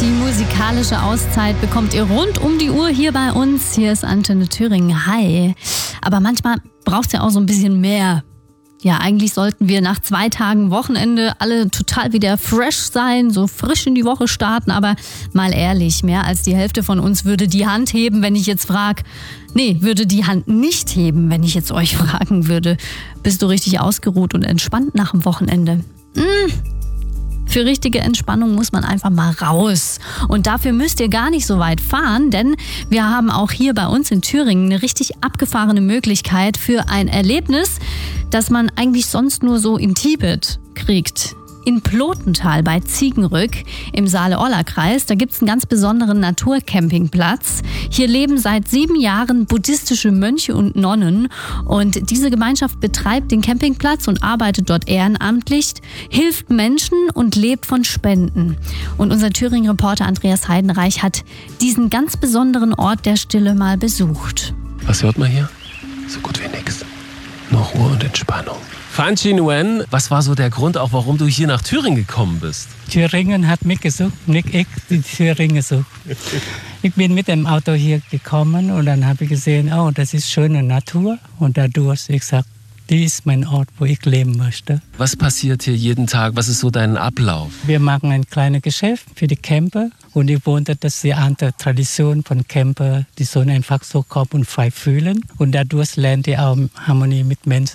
Die musikalische Auszeit bekommt ihr rund um die Uhr hier bei uns. Hier ist Antenne Thüringen. Hi. Aber manchmal braucht es ja auch so ein bisschen mehr. Ja, eigentlich sollten wir nach 2 Tagen Wochenende alle total wieder fresh sein, so frisch in die Woche starten. Aber mal ehrlich, mehr als die Hälfte von uns würde die Hand heben, wenn ich jetzt frage. Nee, würde die Hand nicht heben, wenn ich jetzt euch fragen würde. Bist du richtig ausgeruht und entspannt nach dem Wochenende? Für richtige Entspannung muss man einfach mal raus. Und dafür müsst ihr gar nicht so weit fahren, denn wir haben auch hier bei uns in Thüringen eine richtig abgefahrene Möglichkeit für ein Erlebnis, das man eigentlich sonst nur so in Tibet kriegt. In Plotental bei Ziegenrück im Saale-Orla-Kreis, da gibt es einen ganz besonderen Naturcampingplatz. Hier leben seit 7 Jahren buddhistische Mönche und Nonnen und diese Gemeinschaft betreibt den Campingplatz und arbeitet dort ehrenamtlich, hilft Menschen und lebt von Spenden. Und unser Thüringen-Reporter Andreas Heidenreich hat diesen ganz besonderen Ort der Stille mal besucht. Was hört man hier? So gut wie nichts. Nur Ruhe und Entspannung. Phan Chi Nguyen, was war so der Grund, auch warum du hier nach Thüringen gekommen bist? Thüringen hat mich gesucht, nicht ich die Thüringen gesucht. Ich bin mit dem Auto hier gekommen und dann habe ich gesehen, oh, das ist schöne Natur. Und dadurch, ich sage, dies ist mein Ort, wo ich leben möchte. Was passiert hier jeden Tag? Was ist so dein Ablauf? Wir machen ein kleines Geschäft für die Camper. Und ich wundere, dass die andere Tradition von Camper, die sollen einfach so kommen und frei fühlen. Und dadurch lernt ihr auch Harmonie mit Menschen.